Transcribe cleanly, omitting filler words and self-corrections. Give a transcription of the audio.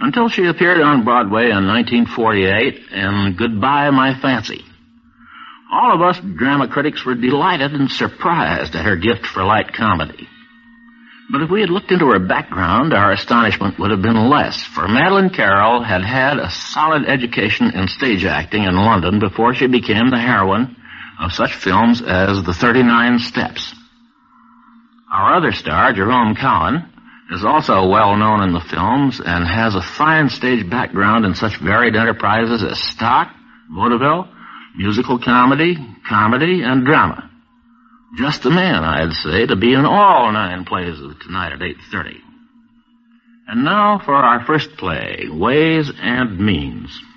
until she appeared on Broadway in 1948 in Goodbye, My Fancy. All of us drama critics were delighted and surprised at her gift for light comedy. But if we had looked into her background, our astonishment would have been less, for Madeleine Carroll had had a solid education in stage acting in London before she became the heroine of such films as The 39 Steps. Our other star, Jerome Cowan, is also well known in the films and has a fine stage background in such varied enterprises as stock, vaudeville, musical comedy, and drama. Just the man, I'd say, to be in all 9 plays of tonight at 8:30. And now for our first play, Ways and Means.